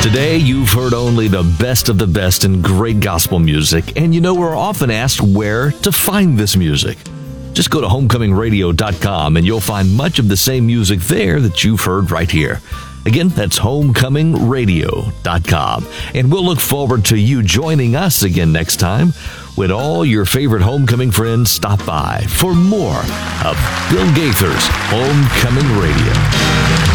Today, you've heard only the best of the best in great gospel music, and we're often asked where to find this music. Just go to homecomingradio.com and you'll find much of the same music there that you've heard right here. Again, that's homecomingradio.com. And we'll look forward to you joining us again next time when all your favorite homecoming friends stop by for more of Bill Gaither's Homecoming Radio.